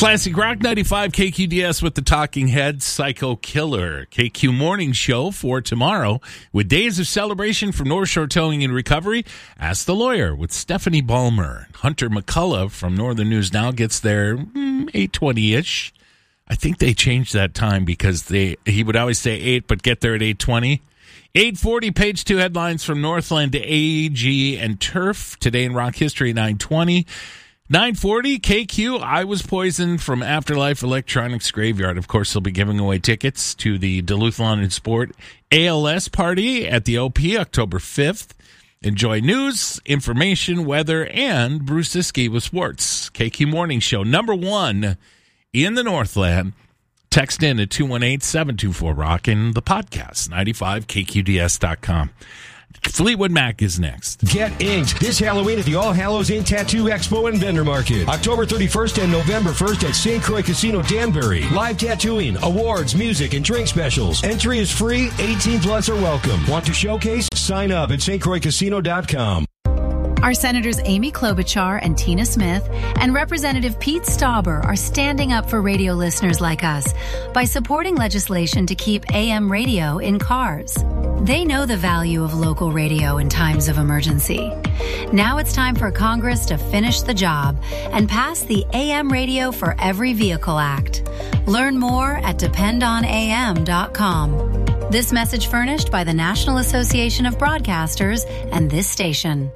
Classic Rock 95 KQDS with the Talking Heads, Psycho Killer. KQ Morning Show for tomorrow with days of celebration from North Shore Towing and Recovery. Ask the Lawyer with Stephanie Ballmer. Hunter McCullough from Northern News Now gets there 8:20-ish. I think they changed that time because he would always say 8 but get there at 8:20. 8:40, page 2 headlines from Northland, AG, and Turf. Today in rock history, 9:20. 9:40, KQ, I Was Poisoned from Afterlife Electronics Graveyard. Of course, they'll be giving away tickets to the Duluth Lawn and Sport ALS party at the OP October 5th. Enjoy news, information, weather, and Bruce Iskey with sports. KQ Morning Show, number 1 in the Northland. Text in at 218-724-ROCK and the podcast, 95KQDS.com. Fleetwood Mac is next. Get inked this Halloween at the All Hallows Inn Tattoo Expo and Vendor Market. October 31st and November 1st at St. Croix Casino, Danbury. Live tattooing, awards, music, and drink specials. Entry is free. 18 plus are welcome. Want to showcase? Sign up at stcroixcasino.com. Our Senators Amy Klobuchar and Tina Smith and Representative Pete Stauber are standing up for radio listeners like us by supporting legislation to keep AM radio in cars. They know the value of local radio in times of emergency. Now it's time for Congress to finish the job and pass the AM Radio for Every Vehicle Act. Learn more at dependonam.com. This message furnished by the National Association of Broadcasters and this station.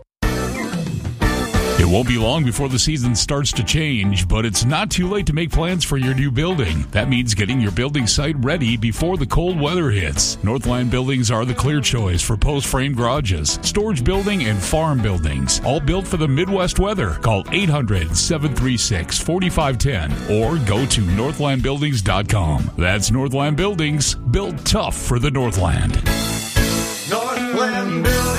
It won't be long before the season starts to change, but it's not too late to make plans for your new building. That means getting your building site ready before the cold weather hits. Northland Buildings are the clear choice for post-frame garages, storage building, and farm buildings. All built for the Midwest weather. Call 800-736-4510 or go to northlandbuildings.com. That's Northland Buildings, built tough for the Northland. Northland Buildings.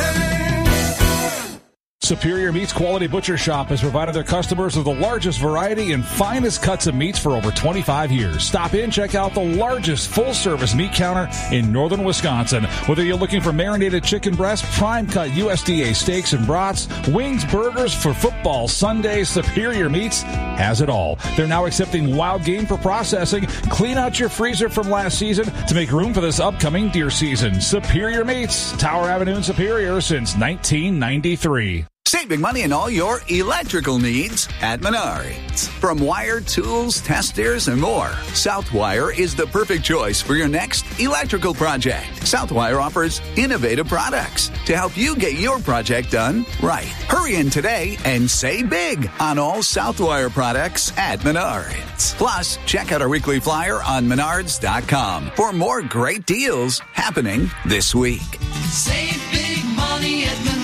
Superior Meats Quality Butcher Shop has provided their customers with the largest variety and finest cuts of meats for over 25 years. Stop in, check out the largest full-service meat counter in northern Wisconsin. Whether you're looking for marinated chicken breast, prime-cut USDA steaks and brats, wings, burgers for football Sundays, Superior Meats has it all. They're now accepting wild game for processing. Clean out your freezer from last season to make room for this upcoming deer season. Superior Meats, Tower Avenue in Superior since 1993. Save big money on all your electrical needs at Menards. From wire, tools, testers, and more, Southwire is the perfect choice for your next electrical project. Southwire offers innovative products to help you get your project done right. Hurry in today and save big on all Southwire products at Menards. Plus, check out our weekly flyer on Menards.com for more great deals happening this week. Save big money at Menards.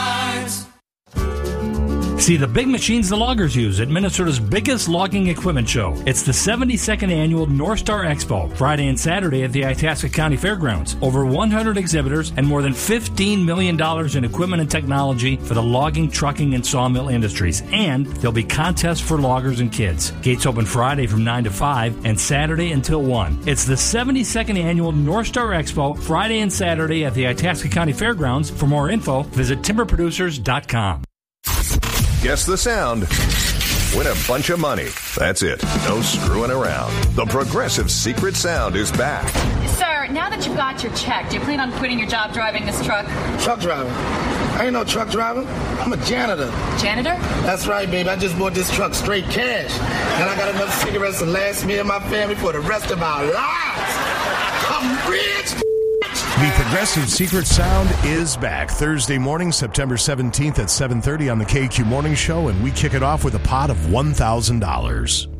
See the big machines the loggers use at Minnesota's biggest logging equipment show. It's the 72nd annual North Star Expo, Friday and Saturday at the Itasca County Fairgrounds. Over 100 exhibitors and more than $15 million in equipment and technology for the logging, trucking, and sawmill industries. And there'll be contests for loggers and kids. Gates open Friday from 9 to 5 and Saturday until 1. It's the 72nd annual North Star Expo, Friday and Saturday at the Itasca County Fairgrounds. For more info, visit timberproducers.com. Guess the sound. Win a bunch of money. That's it. No screwing around. The Progressive Secret Sound is back. Sir, now that you've got your check, do you plan on quitting your job driving this truck? Truck driver? I ain't no truck driver. I'm a janitor. Janitor? That's right, baby. I just bought this truck straight cash. And I got enough cigarettes to last me and my family for the rest of our lives. I'm rich. The Progressive Secret Sound is back Thursday morning, September 17th at 7:30 on the KQ Morning Show, and we kick it off with a pot of $1,000.